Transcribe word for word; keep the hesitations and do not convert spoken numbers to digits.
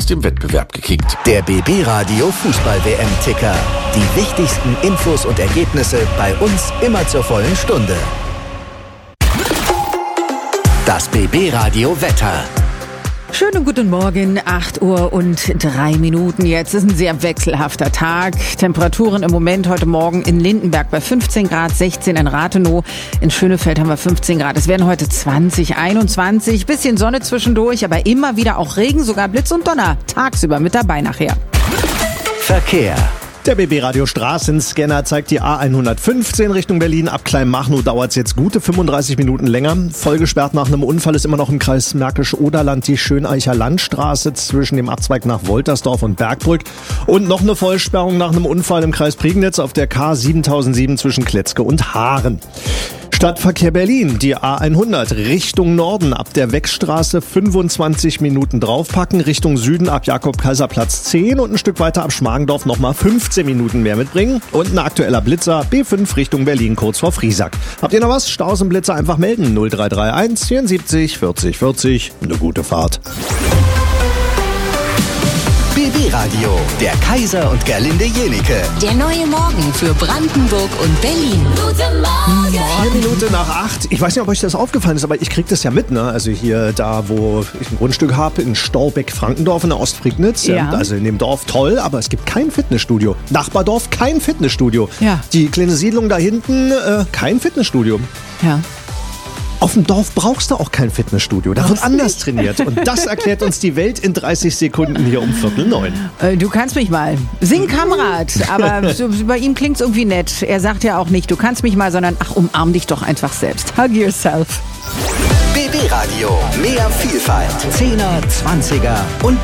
aus dem Wettbewerb gekickt. Der B B-Radio Fußball-W M-Ticker. Die wichtigsten Infos und Ergebnisse bei uns immer zur vollen Stunde. Das B B-Radio Wetter. Schönen guten Morgen, acht Uhr und drei Minuten jetzt. Es ist ein sehr wechselhafter Tag. Temperaturen im Moment heute Morgen in Lindenberg bei fünfzehn Grad, sechzehn in Rathenow. In Schönefeld haben wir fünfzehn Grad. Es werden heute zwanzig, einundzwanzig. Bisschen Sonne zwischendurch, aber immer wieder auch Regen, sogar Blitz und Donner. Tagsüber mit dabei nachher. Verkehr. Der B B-Radio Straßenscanner zeigt die A hundertfünfzehn Richtung Berlin. Ab Kleinmachnow dauert es jetzt gute fünfunddreißig Minuten länger. Vollgesperrt nach einem Unfall ist immer noch im Kreis Märkisch-Oderland die Schöneicher Landstraße zwischen dem Abzweig nach Woltersdorf und Bergbrück. Und noch eine Vollsperrung nach einem Unfall im Kreis Prignitz auf der K siebentausendsieben zwischen Kletzke und Haaren. Stadtverkehr Berlin, die A hundert Richtung Norden ab der Weckstraße fünfundzwanzig Minuten draufpacken, Richtung Süden ab Jakob-Kaiser-Platz zehn und ein Stück weiter ab Schmargendorf nochmal fünfzehn Minuten mehr mitbringen. Und ein aktueller Blitzer B fünf Richtung Berlin kurz vor Friesack. Habt ihr noch was? Staus und Blitzer einfach melden. null drei drei eins vierundsiebzig vierzig vierzig. Eine gute Fahrt. B B-Radio, der Kaiser und Gerlinde Jenike. Der neue Morgen für Brandenburg und Berlin. Guten Morgen! Vier Minuten nach acht. Ich weiß nicht, ob euch das aufgefallen ist, aber ich krieg das ja mit, ne? Also hier da, wo ich ein Grundstück habe, in Storbeck-Frankendorf in der Ostprignitz. Ja. Also in dem Dorf toll, aber es gibt kein Fitnessstudio. Nachbardorf, kein Fitnessstudio. Ja. Die kleine Siedlung da hinten, äh, kein Fitnessstudio. Ja. Auf dem Dorf brauchst du auch kein Fitnessstudio. Da wird anders trainiert. Und das erklärt uns die Welt in dreißig Sekunden hier um Viertel neun. Äh, du kannst mich mal. Sing Kamerad. Aber so, bei ihm klingt's irgendwie nett. Er sagt ja auch nicht, du kannst mich mal, sondern ach, umarm dich doch einfach selbst. Hug yourself. B B-Radio, mehr Vielfalt. Zehner, Zwanziger und